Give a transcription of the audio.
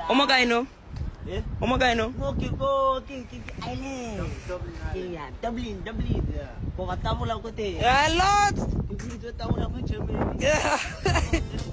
Magkano? Eh? Magkano? Okay ko, Island. Dublin. Kung kata mo lang ko, te. Lot! Kung kata mo lang ko, Germany. Yeah.